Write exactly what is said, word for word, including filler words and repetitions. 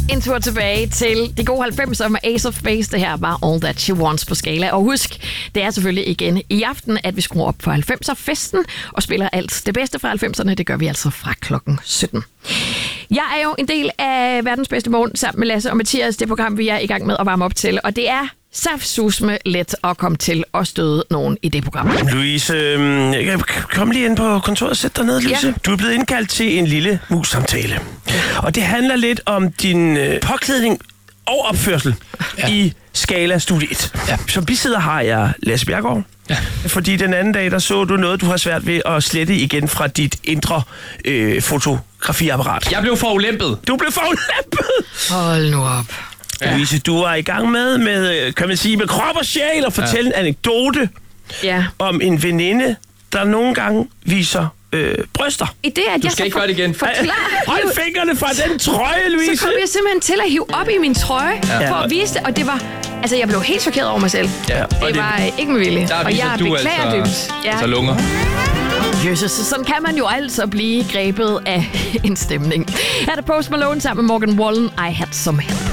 en tur tilbage til de gode halvfemser med Ace of Base. Det her var All That She Wants på Skala. Og husk, det er selvfølgelig igen i aften, at vi skruer op på halvfemser-festen og spiller alt det bedste fra halvfemserne. Det gør vi altså fra klokken sytten. Jeg er jo en del af Verdens Bedste Morgen sammen med Lasse og Mathias. Det program, vi er i gang med at varme op til. Og det er saftsusme let at komme til at støde nogen i det program. Louise, øh, kom lige ind på kontoret og sæt dig ned, Louise. Ja. Du er blevet indkaldt til en lille mus-samtale. Og det handler lidt om din øh, påklædning og opførsel ja. i Skala Studie et. Ja. Som bisidder har jeg Lasse Bjerregaard. Ja. Fordi den anden dag, der så du noget, du har svært ved at slette igen fra dit indre øh, fotografiapparat. Jeg blev forulempet. Du blev forulempet! Hold nu op. Ja. Louise, du var i gang med, med, kan man sige, med krop og sjæl og fortælle ja. en anekdote ja. om en veninde, der nogle gange viser øh, bryster. I det, at du jeg skal ikke gøre det igen. Forklar, hold fingrene fra den trøje, Louise. Så kom jeg simpelthen til at hive op i min trøje ja. for at vise det, og det var... Altså, jeg blev helt chokeret over mig selv. Ja, det, det var ikke med vilje. Og jeg beklager altså, dybt. Ja. Så lunger. Jesus, sådan kan man jo altså blive grebet af en stemning. Her er der Post Malone sammen med Morgan Wallen. I Had Some Help.